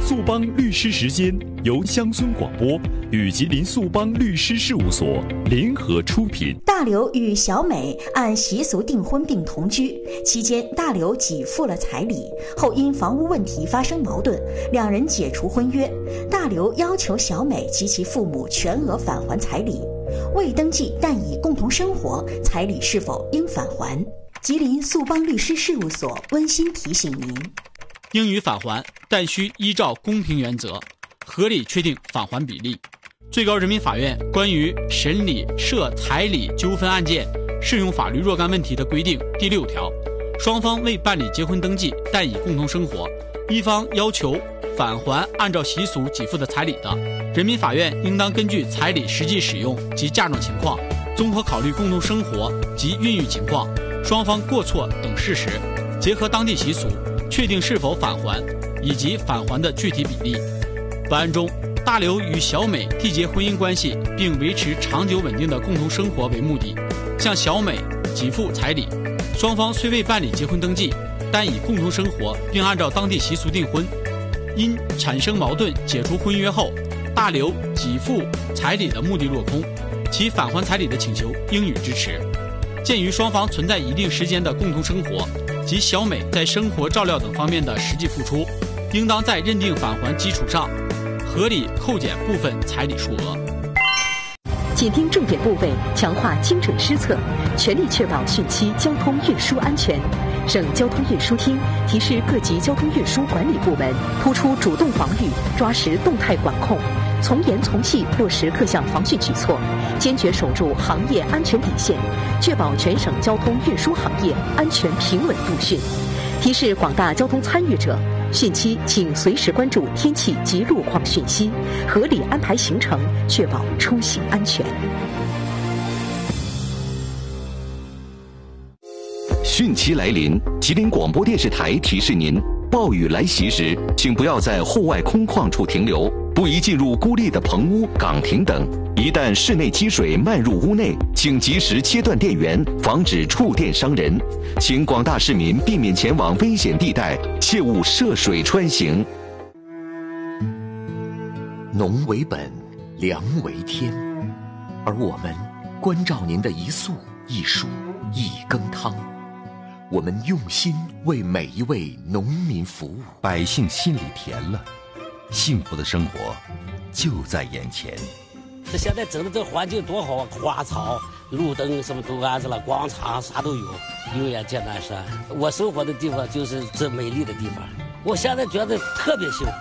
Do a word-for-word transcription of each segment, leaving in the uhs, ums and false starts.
速邦律师时间由乡村广播与吉林速邦律师事务所联合出品。 大刘与小美按习俗订婚并同居，期间大刘给付了彩礼，后因房屋问题发生矛盾，两人解除婚约。大刘要求小美及其父母全额返还彩礼，未登记但已共同生活，彩礼是否应返还？吉林速邦律师事务所温馨提醒您： 应予返还，但需依照公平原则，合理确定返还比例。最高人民法院关于审理涉彩礼纠纷案件适用法律若干问题的规定第六条，双方未办理结婚登记，但已共同生活，一方要求返还按照习俗给付的彩礼的，人民法院应当根据彩礼实际使用及嫁妆情况，综合考虑共同生活及孕育情况、双方过错等事实，结合当地习俗，确定是否返还以及返还的具体比例。本案中，大刘与小美缔结婚姻关系并维持长久稳定的共同生活为目的，向小美给付彩礼。双方虽未办理结婚登记，但已共同生活并按照当地习俗订婚。因产生矛盾解除婚约后，大刘给付彩礼的目的落空，其返还彩礼的请求应予支持。鉴于双方存在一定时间的共同生活及小美在生活照料等方面的实际付出，应当在认定返还基础上合理扣减部分彩礼数额。 紧盯重点部位，强化精准施策，全力确保汛期交通运输安全。省交通运输厅提示各级交通运输管理部门，突出主动防御，抓实动态管控，从严从细落实各项防汛举措，坚决守住行业安全底线，确保全省交通运输行业安全平稳度汛。提示广大交通参与者，汛期请随时关注天气及路况讯息，合理安排行程，确保出行安全。 汛期来临，吉林广播电视台提示您：暴雨来袭时，请不要在户外空旷处停留，不宜进入孤立的棚屋、岗亭等。一旦室内积水漫入屋内，请及时切断电源，防止触电伤人。请广大市民避免前往危险地带，切勿涉水穿行。 农为本，粮为天，而我们关照您的一粟一蔬一羹汤。我们用心为每一位农民服务， 百姓心里甜了，幸福的生活就在眼前。 这现在整的这环境多好啊，花草、路灯什么都安置了，广场啥都有，油盐剑南山。我生活的地方就是这美丽的地方，我现在觉得特别幸福。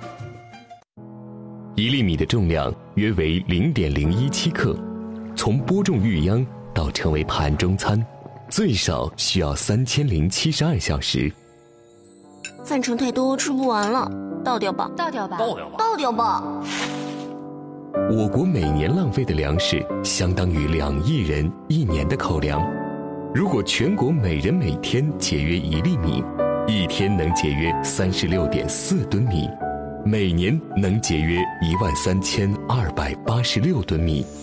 一粒米的重量约为零点零一七克，从播种育秧到成为盘中餐，最少需要三千零七十二小时。 饭盛太多，吃不完了，倒掉吧， 倒掉吧， 倒掉吧， 倒掉吧。 我国每年浪费的粮食相当于两亿人一年的口粮。如果全国每人每天节约一粒米，一天能节约三十六点四吨米，每年能节约一万三千二百八十六吨米。